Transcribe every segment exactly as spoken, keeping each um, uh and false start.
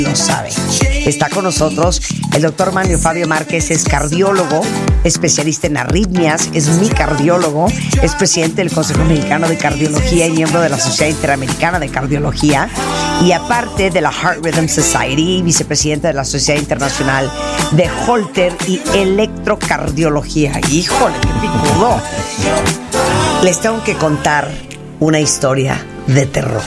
lo sabe. Está con nosotros el doctor Manlio Fabio Márquez, es cardiólogo, especialista en arritmias, es mi cardiólogo, es presidente del Consejo Mexicano de Cardiología y miembro de la Sociedad Interamericana de Cardiología, y aparte de la Heart Rhythm Society, vicepresidente de la Sociedad Internacional de Holter y Electrocardiología. ¡Híjole, qué picudo! Les tengo que contar una historia de terror.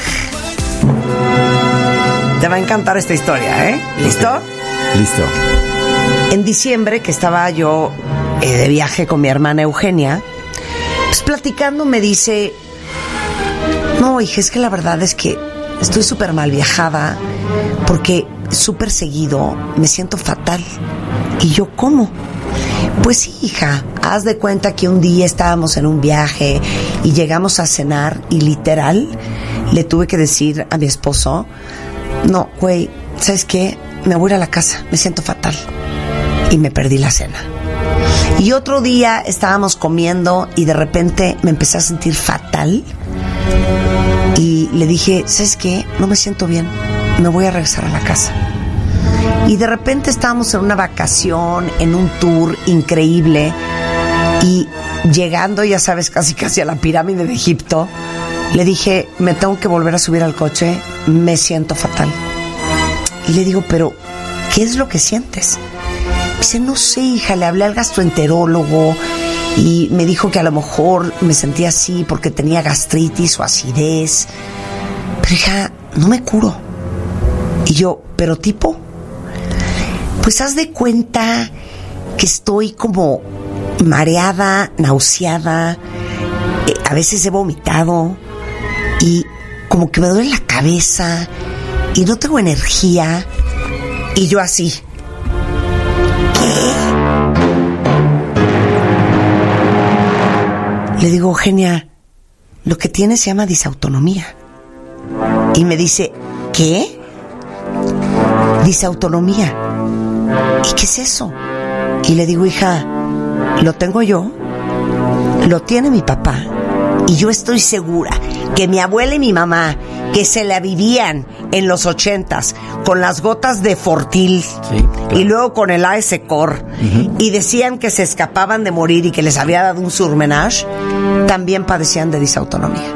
Te va a encantar esta historia, ¿eh? ¿Listo? Listo. En diciembre, que estaba yo eh, de viaje con mi hermana Eugenia, pues platicando me dice: no, hija, es que la verdad es que estoy súper mal viajada porque súper seguido me siento fatal. Y yo, ¿cómo? Pues sí, hija, haz de cuenta que un día estábamos en un viaje y llegamos a cenar y literal le tuve que decir a mi esposo: no, güey, ¿sabes qué? Me voy a ir a la casa, me siento fatal. Y me perdí la cena. Y otro día estábamos comiendo y de repente me empecé a sentir fatal. Y le dije: ¿sabes qué? No me siento bien, me voy a regresar a la casa. Y de repente estábamos en una vacación, en un tour increíble. Y llegando, ya sabes, casi casi a la pirámide de Egipto, le dije: me tengo que volver a subir al coche, me siento fatal. Y le digo: pero, ¿qué es lo que sientes? Me dice: no sé, hija, le hablé al gastroenterólogo y me dijo que a lo mejor me sentía así porque tenía gastritis o acidez. Pero, hija, no me curo. Y yo: ¿pero tipo? Pues haz de cuenta que estoy como mareada, nauseada, eh, a veces he vomitado y como que me duele la cabeza y no tengo energía. Y yo así: ¿qué? Le digo: Eugenia, lo que tienes se llama disautonomía. Y me dice: ¿qué? Disautonomía. ¿Y qué es eso? Y le digo: hija, lo tengo yo, lo tiene mi papá, y yo estoy segura que mi abuela y mi mamá, que se la vivían en los ochentas con las gotas de Fortil, sí, claro, y luego con el A S Cor, uh-huh, y decían que se escapaban de morir y que les había dado un surmenage, también padecían de disautonomía.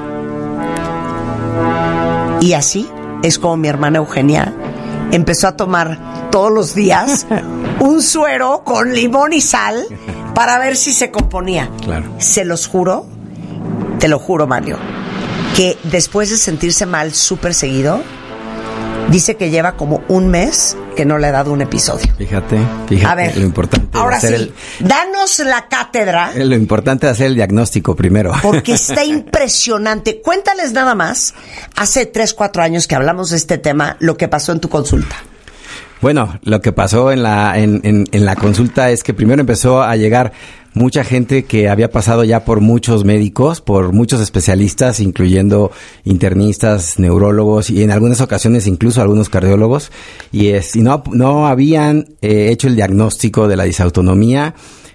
Y así es como mi hermana Eugenia empezó a tomar todos los días un suero con limón y sal para ver si se componía. Claro. Se los juro, te lo juro, Mario, que después de sentirse mal súper seguido, dice que lleva como un mes que no le ha dado un episodio. Fíjate, fíjate. A ver, lo importante ahora sí, el, danos la cátedra. Lo importante es hacer el diagnóstico primero. Porque está impresionante. Cuéntales nada más, hace tres, cuatro años que hablamos de este tema, lo que pasó en tu consulta. Bueno, lo que pasó en la en, en, en la consulta es que primero empezó a llegar mucha gente que había pasado ya por muchos médicos, por muchos especialistas, incluyendo internistas, neurólogos y en algunas ocasiones incluso algunos cardiólogos, y, es, y no, no habían eh, hecho el diagnóstico de la disautonomía.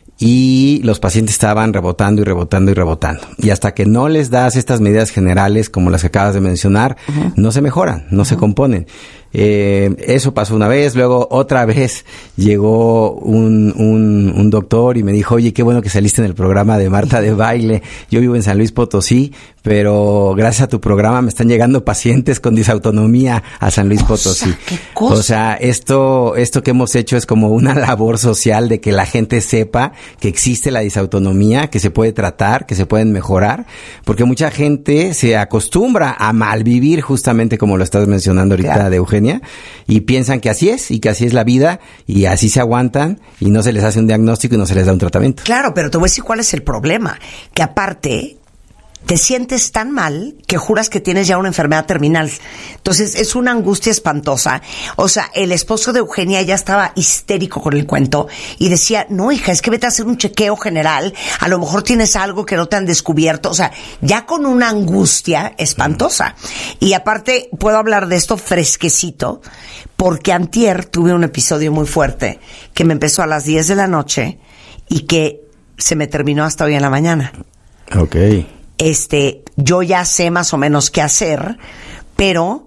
Y los pacientes estaban rebotando y rebotando y rebotando. Y hasta que no les das estas medidas generales, como las que acabas de mencionar, uh-huh, no se mejoran, no uh-huh, se componen. Eh, eso pasó una vez, luego otra vez llegó un, un, un doctor y me dijo: oye, qué bueno que saliste en el programa de Marta de Baile. Yo vivo en San Luis Potosí, pero gracias a tu programa me están llegando pacientes con disautonomía a San Luis Potosí. O sea, ¿qué cosa? O sea, esto, esto que hemos hecho es como una labor social de que la gente sepa que existe la disautonomía, que se puede tratar, que se pueden mejorar, porque mucha gente se acostumbra a malvivir, justamente como lo estás mencionando ahorita, claro, de Eugenia, y piensan que así es, y que así es la vida, y así se aguantan, y no se les hace un diagnóstico y no se les da un tratamiento. Claro, pero te voy a decir cuál es el problema, que aparte te sientes tan mal que juras que tienes ya una enfermedad terminal. Entonces es una angustia espantosa. O sea, el esposo de Eugenia ya estaba histérico con el cuento y decía: no, hija, es que vete a hacer un chequeo general, a lo mejor tienes algo que no te han descubierto. O sea, ya con una angustia espantosa. Y aparte puedo hablar de esto fresquecito porque antier tuve un episodio muy fuerte que me empezó a las diez de la noche y que se me terminó hasta hoy en la mañana. Okay. Este, yo ya sé más o menos qué hacer, pero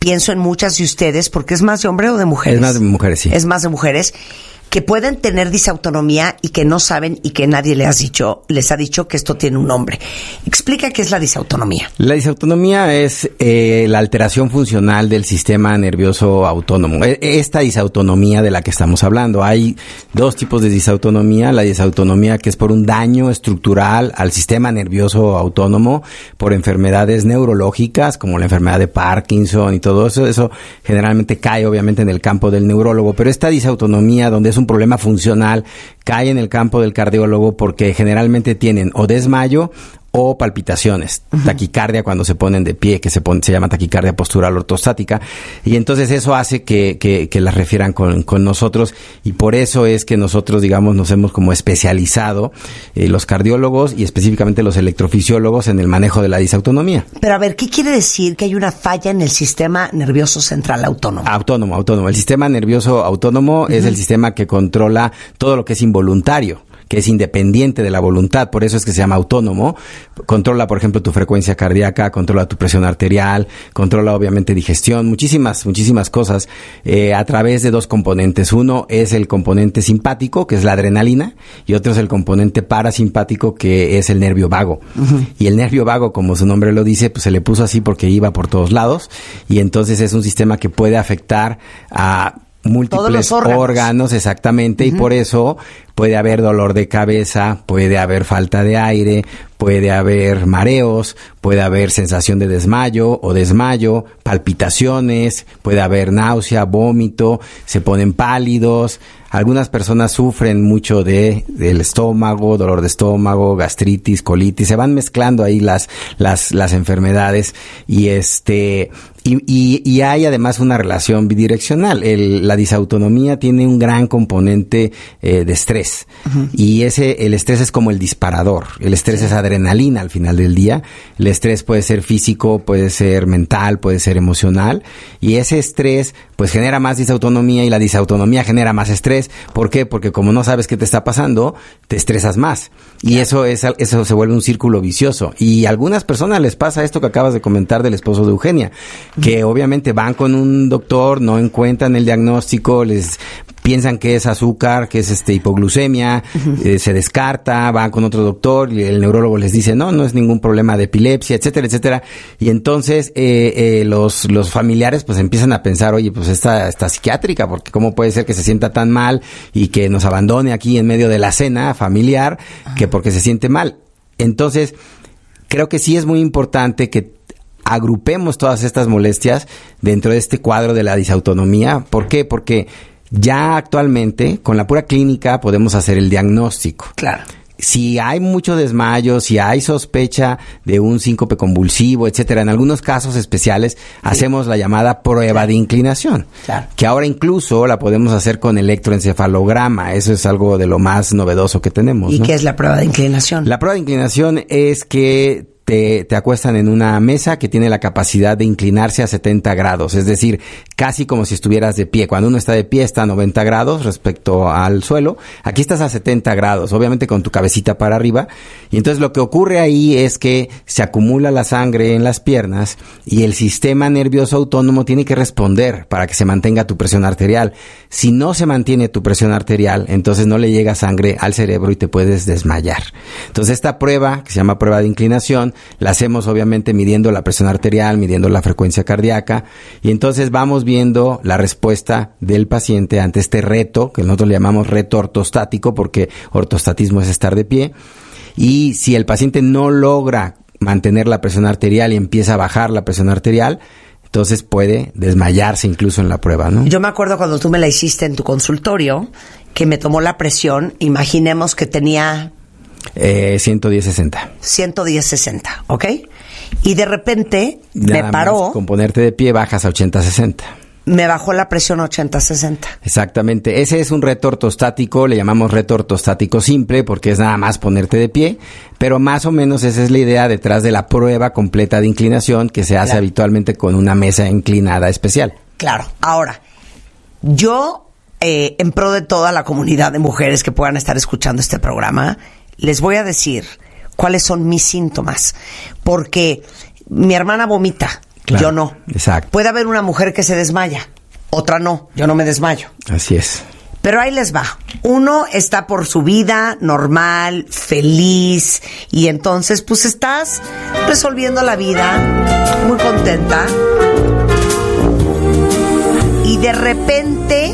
pienso en muchas de ustedes, porque es más de hombre o de mujeres. Es más de mujeres, sí. Es más de mujeres que pueden tener disautonomía y que no saben y que nadie les ha dicho, les ha dicho que esto tiene un nombre. Explica qué es la disautonomía. La disautonomía es eh, la alteración funcional del sistema nervioso autónomo. Esta disautonomía de la que estamos hablando. Hay dos tipos de disautonomía. La disautonomía que es por un daño estructural al sistema nervioso autónomo por enfermedades neurológicas como la enfermedad de Parkinson y todo eso. Eso generalmente cae obviamente en el campo del neurólogo. Pero esta disautonomía donde es un problema funcional cae en el campo del cardiólogo porque generalmente tienen o desmayo o palpitaciones, uh-huh. taquicardia cuando se ponen de pie, que se pone, se llama taquicardia postural ortostática, y entonces eso hace que, que, que las refieran con, con nosotros, y por eso es que nosotros, digamos, nos hemos como especializado, eh, los cardiólogos y específicamente los electrofisiólogos en el manejo de la disautonomía. Pero a ver, ¿qué quiere decir que hay una falla en el sistema nervioso central autónomo? Autónomo, autónomo. El sistema nervioso autónomo uh-huh. es el sistema que controla todo lo que es involuntario, que es independiente de la voluntad, por eso es que se llama autónomo. Controla, por ejemplo, tu frecuencia cardíaca, controla tu presión arterial, controla obviamente digestión, muchísimas, muchísimas cosas, eh, a través de dos componentes. Uno es el componente simpático, que es la adrenalina, y otro es el componente parasimpático, que es el nervio vago. Uh-huh. Y el nervio vago, como su nombre lo dice, pues se le puso así porque iba por todos lados, y entonces es un sistema que puede afectar a múltiples órganos. órganos, exactamente, uh-huh. y por eso puede haber dolor de cabeza, puede haber falta de aire, puede haber mareos, puede haber sensación de desmayo o desmayo, palpitaciones, puede haber náusea, vómito, se ponen pálidos. Algunas personas sufren mucho de del estómago, dolor de estómago, gastritis, colitis, se van mezclando ahí las las las enfermedades y este y y, y hay además una relación bidireccional. El, la disautonomía tiene un gran componente eh, de estrés. Uh-huh. Y ese el estrés es como el disparador. El estrés sí. es adrenalina al final del día. El estrés puede ser físico, puede ser mental, puede ser emocional, y ese estrés pues genera más disautonomía y la disautonomía genera más estrés. ¿Por qué? Porque como no sabes qué te está pasando, te estresas más. Y eso es eso se vuelve un círculo vicioso. Y a algunas personas les pasa esto que acabas de comentar del esposo de Eugenia, que obviamente van con un doctor, no encuentran el diagnóstico, les piensan que es azúcar, que es este hipoglucemia, uh-huh. eh, se descarta, van con otro doctor y el neurólogo les dice no, no es ningún problema de epilepsia, etcétera, etcétera. Y entonces eh, eh, los los familiares pues empiezan a pensar, oye, pues esta está psiquiátrica, porque cómo puede ser que se sienta tan mal y que nos abandone aquí en medio de la cena familiar, uh-huh. que porque se siente mal. Entonces, creo que sí es muy importante que agrupemos todas estas molestias dentro de este cuadro de la disautonomía. ¿Por qué? Porque ya actualmente, con la pura clínica, podemos hacer el diagnóstico. Claro. Si hay mucho desmayo, si hay sospecha de un síncope convulsivo, etcétera, en algunos casos especiales, sí. hacemos la llamada prueba claro. de inclinación. Claro. Que ahora incluso la podemos hacer con electroencefalograma. Eso es algo de lo más novedoso que tenemos. ¿Y ¿no? qué es la prueba de inclinación? La prueba de inclinación es que Te, te acuestan en una mesa que tiene la capacidad de inclinarse a setenta grados, es decir, casi como si estuvieras de pie. Cuando uno está de pie está a noventa grados respecto al suelo. Aquí estás a setenta grados, obviamente con tu cabecita para arriba. Y entonces lo que ocurre ahí es que se acumula la sangre en las piernas y el sistema nervioso autónomo tiene que responder para que se mantenga tu presión arterial. Si no se mantiene tu presión arterial, entonces no le llega sangre al cerebro y te puedes desmayar. Entonces esta prueba, que se llama prueba de inclinación, la hacemos obviamente midiendo la presión arterial, midiendo la frecuencia cardíaca, y entonces vamos viendo la respuesta del paciente ante este reto, que nosotros le llamamos reto ortostático, porque ortostatismo es estar de pie, y si el paciente no logra mantener la presión arterial y empieza a bajar la presión arterial, entonces puede desmayarse incluso en la prueba, ¿no? Yo me acuerdo cuando tú me la hiciste en tu consultorio, que me tomó la presión, imaginemos que tenía Eh, ciento diez sesenta. ciento diez sesenta, ¿ok? Y de repente Nada me paró. Más, con ponerte de pie bajas a ochenta sesenta. Me bajó la presión a ochenta sesenta. Exactamente. Ese es un reto ortostático, le llamamos reto ortostático simple porque es nada más ponerte de pie, pero más o menos esa es la idea detrás de la prueba completa de inclinación que se hace claro. habitualmente con una mesa inclinada especial. Claro. Ahora, yo, eh, en pro de toda la comunidad de mujeres que puedan estar escuchando este programa, les voy a decir cuáles son mis síntomas, porque mi hermana vomita Claro, yo no. Exacto. Puede haber una mujer que se desmaya, otra no, yo no me desmayo. Así es. Pero ahí les va. Uno está por su vida normal, feliz, y entonces pues estás resolviendo la vida, muy contenta, y de repente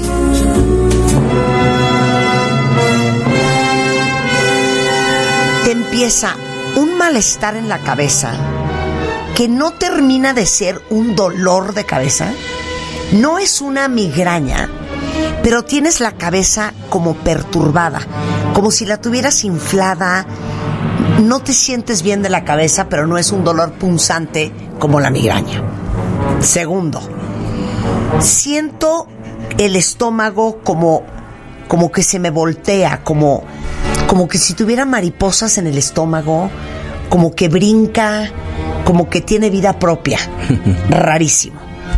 te empieza un malestar en la cabeza que no termina de ser un dolor de cabeza, no es una migraña, pero tienes la cabeza como perturbada, como si la tuvieras inflada, no te sientes bien de la cabeza, pero no es un dolor punzante como la migraña. Segundo, siento el estómago como, como que se me voltea, como, como que si tuviera mariposas en el estómago, como que brinca, como que tiene vida propia. Rarísimo.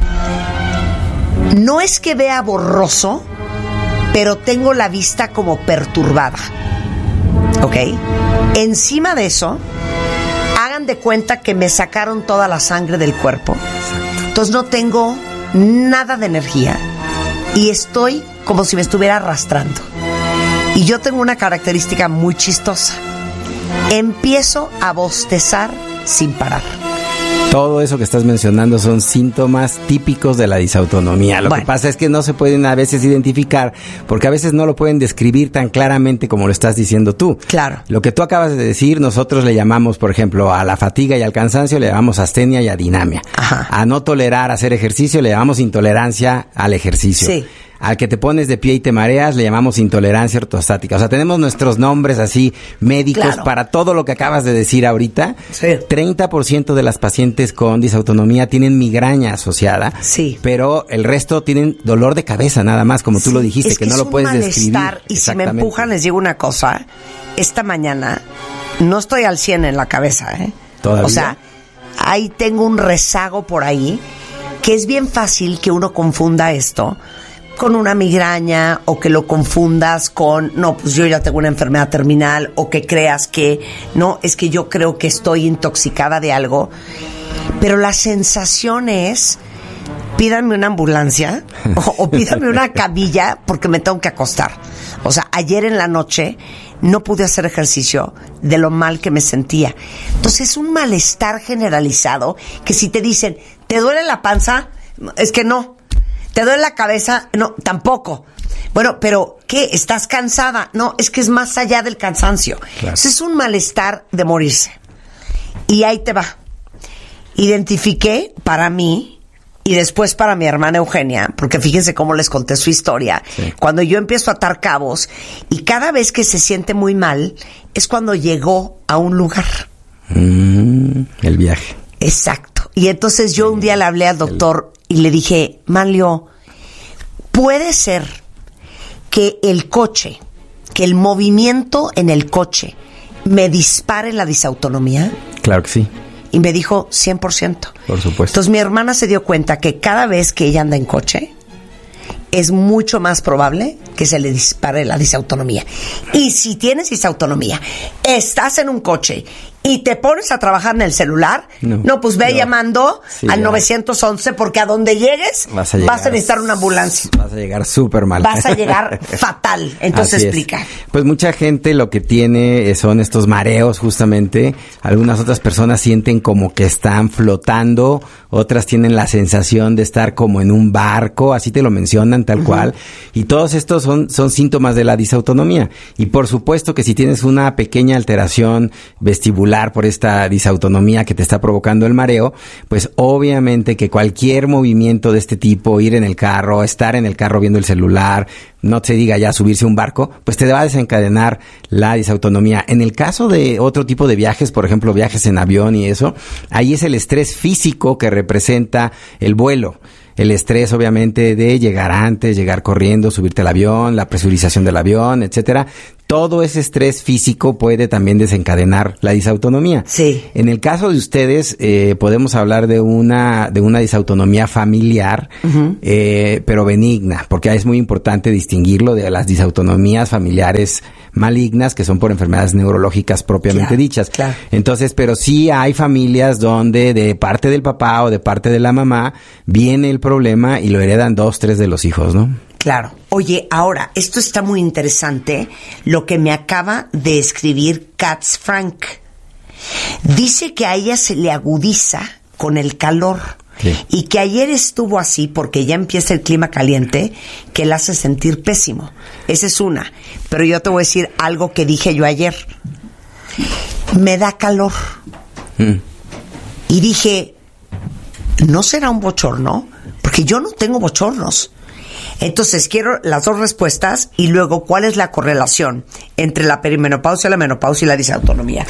No es que vea borroso, pero tengo la vista como perturbada. ¿Ok? Encima de eso, hagan de cuenta que me sacaron toda la sangre del cuerpo. Entonces no tengo nada de energía y estoy como si me estuviera arrastrando. Y yo tengo una característica muy chistosa. Empiezo a bostezar sin parar. Todo eso que estás mencionando son síntomas típicos de la disautonomía. Lo bueno. que pasa es que no se pueden a veces identificar porque a veces no lo pueden describir tan claramente como lo estás diciendo tú. Claro. Lo que tú acabas de decir, nosotros le llamamos, por ejemplo, a la fatiga y al cansancio le llamamos astenia y adinamia. Ajá. A no tolerar hacer ejercicio le llamamos intolerancia al ejercicio. Sí. Al que te pones de pie y te mareas le llamamos intolerancia ortostática. O sea, tenemos nuestros nombres así médicos claro. para todo lo que acabas de decir ahorita. Sí. treinta por ciento de las pacientes con disautonomía tienen migraña asociada. Sí. Pero el resto tienen dolor de cabeza nada más, como sí, tú lo dijiste, es que, que no es lo puedes un malestar, describir. Y si me empujan, les digo una cosa. Esta mañana no estoy al cien en la cabeza, ¿eh? ¿Todavía? O sea, ahí tengo un rezago por ahí que es bien fácil que uno confunda esto con una migraña o que lo confundas con, no, pues yo ya tengo una enfermedad terminal, o que creas que, no, es que yo creo que estoy intoxicada de algo. Pero la sensación es, pídanme una ambulancia o, o pídanme una camilla porque me tengo que acostar. O sea, ayer en la noche no pude hacer ejercicio de lo mal que me sentía. Entonces es un malestar generalizado que si te dicen, ¿te duele la panza? Es que no. ¿Te duele la cabeza? No, tampoco. Bueno, pero ¿qué? ¿Estás cansada? No, es que es más allá del cansancio. Claro. Eso es un malestar de morirse. Y ahí te va. Identifiqué para mí y después para mi hermana Eugenia, porque fíjense cómo les conté su historia. Sí. Cuando yo empiezo a atar cabos y cada vez que se siente muy mal es cuando llegó a un lugar. Mm, el viaje. Exacto. Y entonces yo un día le hablé al doctor y le dije, Manlio, ¿puede ser que el coche, que el movimiento en el coche me dispare la disautonomía? Claro que sí. Y me dijo, cien por ciento. Por supuesto. Entonces mi hermana se dio cuenta que cada vez que ella anda en coche, es mucho más probable que se le dispare la disautonomía. Y si tienes disautonomía, estás en un coche y te pones a trabajar en el celular, no, no pues ve no. llamando sí, al ya. nueve once porque a donde llegues vas a, llegar, vas a necesitar una ambulancia. Vas a llegar súper mal. Vas a llegar fatal. Entonces Así explica. Es. Pues mucha gente lo que tiene son estos mareos justamente. Algunas otras personas sienten como que están flotando, otras tienen la sensación de estar como en un barco, así te lo mencionan tal uh-huh. cual. Y todos estos son, son síntomas de la disautonomía. Y por supuesto que si tienes una pequeña alteración vestibular por esta disautonomía que te está provocando el mareo, pues obviamente que cualquier movimiento de este tipo, ir en el carro, estar en el carro viendo el celular, no se diga ya subirse a un barco, pues te va a desencadenar la disautonomía. En el caso de otro tipo de viajes, por ejemplo, viajes en avión y eso, ahí es el estrés físico que representa el vuelo. El estrés, obviamente, de llegar antes, llegar corriendo, subirte al avión, la presurización del avión, etcétera. todo ese estrés físico puede también desencadenar la disautonomía. Sí. En el caso de ustedes, eh, podemos hablar de una, de una disautonomía familiar, uh-huh. eh, pero benigna, porque es muy importante distinguirlo de las disautonomías familiares malignas, que son por enfermedades neurológicas propiamente claro, dichas. Claro. Entonces, pero sí hay familias donde de parte del papá o de parte de la mamá viene el problema y lo heredan dos, tres de los hijos, ¿no? Claro. Oye, ahora, esto está muy interesante, lo que me acaba de escribir Katz Frank. Dice que a ella se le agudiza con el calor. Sí. Y que ayer estuvo así porque ya empieza el clima caliente que la hace sentir pésimo. Esa es una. Pero yo te voy a decir algo que dije yo ayer. Me da calor. Mm. Y dije, ¿no será un bochorno? Porque yo no tengo bochornos. Entonces quiero las dos respuestas y luego ¿cuál es la correlación entre la perimenopausia, la menopausia y la disautonomía?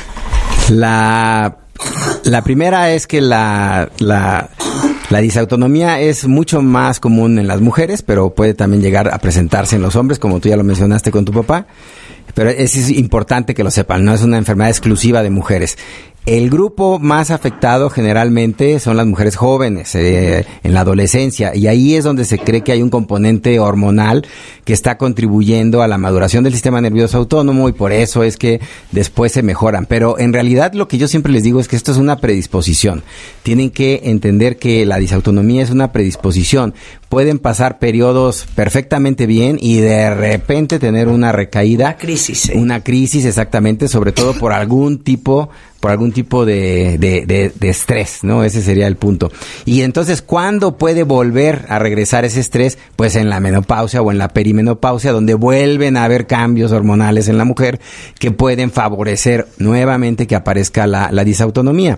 La, la primera es que la, la, la disautonomía es mucho más común en las mujeres, pero puede también llegar a presentarse en los hombres, como tú ya lo mencionaste con tu papá. Pero es, es importante que lo sepan, no es una enfermedad exclusiva de mujeres. El grupo más afectado generalmente son las mujeres jóvenes, eh, en la adolescencia, y ahí es donde se cree que hay un componente hormonal que está contribuyendo a la maduración del sistema nervioso autónomo y por eso es que después se mejoran. Pero en realidad lo que yo siempre les digo es que esto es una predisposición. Tienen que entender que la disautonomía es una predisposición. Pueden pasar periodos perfectamente bien y de repente tener una recaída. Una crisis. ¿eh? Una crisis, exactamente, sobre todo por algún tipo... por algún tipo de, de, de, de estrés, ¿no? Ese sería el punto. Y entonces, ¿cuándo puede volver a regresar ese estrés? Pues en la menopausia o en la perimenopausia, donde vuelven a haber cambios hormonales en la mujer que pueden favorecer nuevamente que aparezca la, la disautonomía.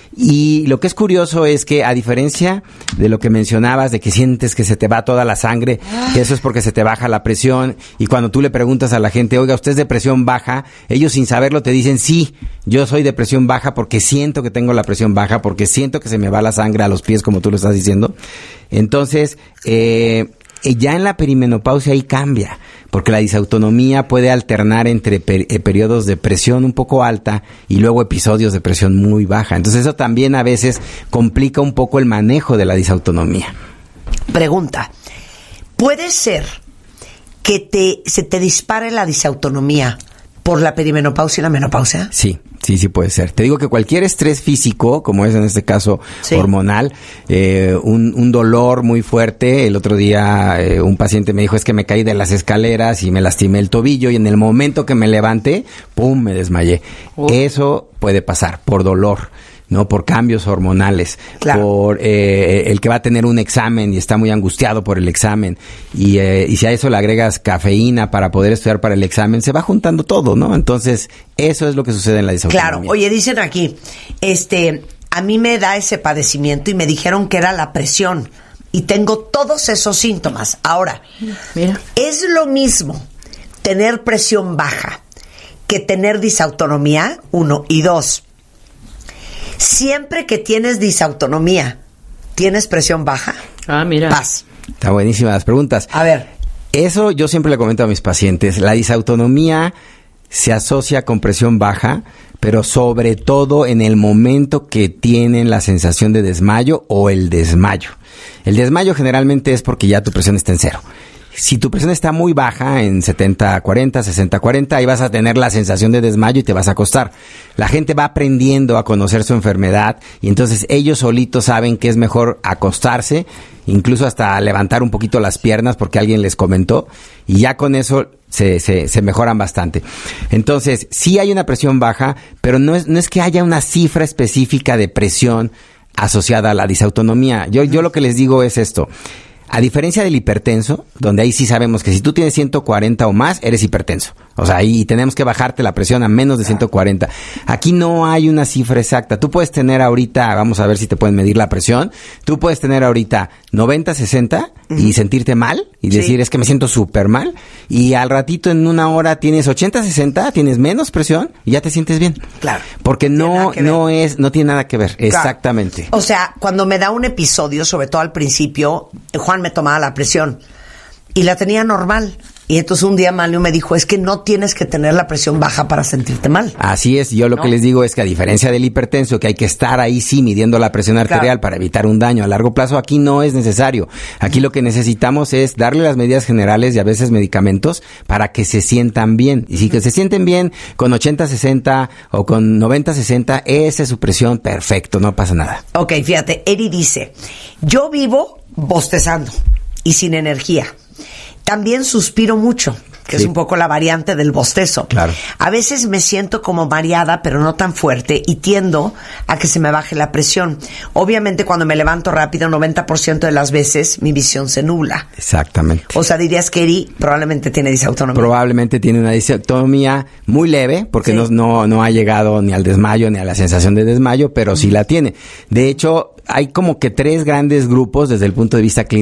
Y lo que es curioso es que, a diferencia de lo que mencionabas, de que sientes que se te va toda la sangre, que eso es porque se te baja la presión, y cuando tú le preguntas a la gente, oiga, ¿usted es de presión baja? Ellos sin saberlo te dicen, sí, yo soy de presión baja porque siento que tengo la presión baja, porque siento que se me va la sangre a los pies, como tú lo estás diciendo. Entonces, eh... ya en la perimenopausia ahí cambia, porque la disautonomía puede alternar entre per- eh, periodos de presión un poco alta y luego episodios de presión muy baja. Entonces eso también a veces complica un poco el manejo de la disautonomía. Pregunta, ¿puede ser que te se te dispare la disautonomía por la perimenopausia y la menopausia? Sí. Sí, sí puede ser. Te digo que cualquier estrés físico, como es en este caso sí. hormonal, eh, un, un dolor muy fuerte. El otro día eh, un paciente me dijo, es que me caí de las escaleras y me lastimé el tobillo y en el momento que me levanté, ¡pum!, me desmayé. Uh. Eso puede pasar por dolor, ¿no? Por cambios hormonales, claro. por eh, el que va a tener un examen y está muy angustiado por el examen y, eh, y si a eso le agregas cafeína para poder estudiar para el examen, se va juntando todo, ¿no? Entonces, eso es lo que sucede en la disautonomía. Claro. Oye, dicen aquí, este, a mí me da ese padecimiento y me dijeron que era la presión y tengo todos esos síntomas. Ahora, mira, ¿es lo mismo tener presión baja que tener disautonomía? Uno. Y dos, siempre que tienes disautonomía, ¿tienes presión baja? Ah, mira. Paz. Está buenísima las preguntas. A ver. Eso yo siempre le comento a mis pacientes. La disautonomía se asocia con presión baja, pero sobre todo en el momento que tienen la sensación de desmayo o el desmayo. El desmayo generalmente es porque ya tu presión está en cero. Si tu presión está muy baja, en setenta cuarenta, sesenta cuarenta, ahí vas a tener la sensación de desmayo y te vas a acostar. La gente va aprendiendo a conocer su enfermedad y entonces ellos solitos saben que es mejor acostarse, incluso hasta levantar un poquito las piernas porque alguien les comentó y ya con eso se, se, se mejoran bastante. Entonces, sí hay una presión baja, pero no es, no es que haya una cifra específica de presión asociada a la disautonomía. Yo, yo lo que les digo es esto. A diferencia del hipertenso, donde ahí sí sabemos que si tú tienes ciento cuarenta o más, eres hipertenso. O sea, ahí tenemos que bajarte la presión a menos de ciento cuarenta. Aquí no hay una cifra exacta. Tú puedes tener ahorita, vamos a ver si te pueden medir la presión, tú puedes tener ahorita noventa, sesenta uh-huh. y sentirte mal y sí. decir, es que me siento súper mal. Y al ratito, en una hora, tienes ochenta, sesenta, tienes menos presión y ya te sientes bien. Claro. Porque no, no es, no tiene nada que ver. Claro. Exactamente. O sea, cuando me da un episodio, sobre todo al principio, Juan me tomaba la presión y la tenía normal. Y entonces un día Manlio me dijo, es que no tienes que tener la presión baja para sentirte mal. Así es, yo lo ¿no? que les digo es que a diferencia del hipertenso, que hay que estar ahí sí midiendo la presión arterial claro. para evitar un daño a largo plazo, aquí no es necesario. Aquí lo que necesitamos es darle las medidas generales y a veces medicamentos para que se sientan bien. Y si que se sienten bien con ochenta sesenta o con noventa sesenta, esa es su presión, perfecto, no pasa nada. Ok, fíjate, Eri dice, yo vivo bostezando y sin energía. También suspiro mucho, que sí. es un poco la variante del bostezo. Claro. A veces me siento como mareada, pero no tan fuerte, y tiendo a que se me baje la presión. Obviamente, cuando me levanto rápido, noventa por ciento de las veces mi visión se nubla. Exactamente. O sea, dirías que Eri probablemente tiene disautonomía. Probablemente tiene una disautonomía muy leve, porque sí. no, no, no ha llegado ni al desmayo, ni a la sensación de desmayo, pero sí la tiene. De hecho, hay como que tres grandes grupos desde el punto de vista clínico